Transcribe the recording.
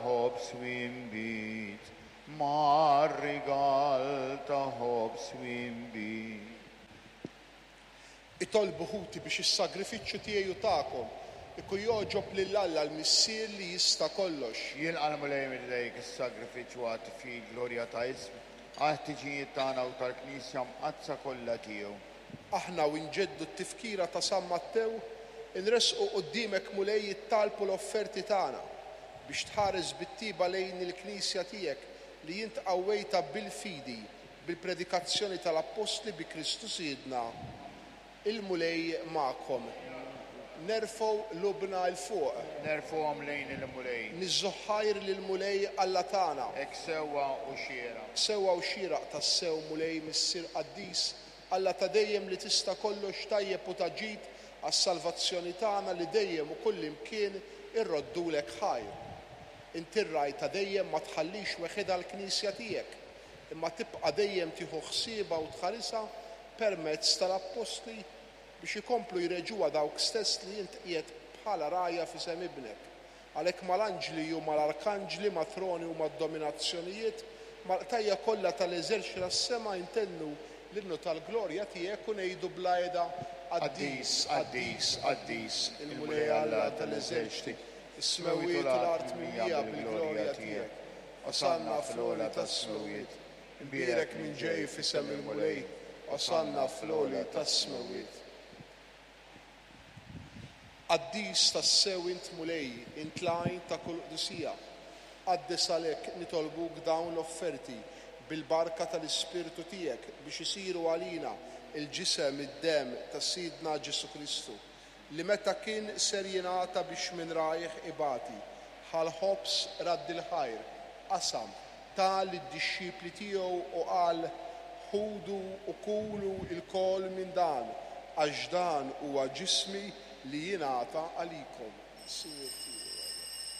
hopes we beat, mar-rigal ta' hopes we beat. Itolbu ħuti biex is-sagrifiċċju tiegħi u tagħkom ikun joġob lil Alla l-Missier li jista' kollox. Jilqa' l-mulej mill-lejk is-sagrifiċċju għat fi glorja ta' ism, għat-tiġijiet tagħna u tal-Knisja mqazza kollha tiegħu. Aħna u nġeddu t-tifkira ta' San Mattew inresqu quddiemek mulej jittalbu l-offerti tagħna biex tħares bit-tiba lejn il-Knisja tiegħek li jint qawwejta bil-fidi bil-predikazzjoni tal-Apostli bi Kristu Siedna. Il-mulej magħkom. Nerfgħu lubna l fuq. Nerfuhom lejn il-mulej. Niżżoħħajr lill-mulej Alla tagħna. Hekk sewwa u xieraq. Sewwa u xieraq tas-sew mulej missier Qaddis Alla ta' dejjem li tista' kollox tajjeb u taġid għas-salvazzjoni tagħna li dejjem u kull imkien irroddulek ħajr. Inti r-raj ta' dejjem ma tħallix weħida l-Knisja tiegħek, imma tibqa' dejjem tieħu ħsiebha u tħarisha permezz tal-Apostli biex ikomplu jreġuha dawk stess li int qiegħed bħala rajja f'isem ibnek. Għalhekk mal-anġli u mal-arkanġli, mat-troni u mad-dominazzjonijiet, mal-qtajja kollha tal-eżerċi tas-sema jintennu l-innu tal-glorja tiegħek u ngħidu bl-għajda Qaddis, Qaddis, Qaddis, il-mulej Alla tal-eżerċi, is-smewwiet u l-art mimlija bil-glorja tiegħek. Osanna fl-għoli tas-smewwiet, imbierek minn ġej f'isem il-mulej, osanna fl-għoli tas-smewwiet. Qaddis tas-sew int mulej, int lajn ta' kull qdusija. Qaddes għalhekk nitolbuk dawn l-offerti bil-barka tal-Ispirtu tiegħek biex isiru għalina il-ġisem id-dem ta' Sidna Ġesu Kristu li meta kien ser jingħata biex minn rajħ ibati ħal ħobs radd il-ħajr qasam tal id-dixxipli tiegħu u qal ħudu u kulu il-kol minn dan għax dan huwa ġismi li jingħata għalikom.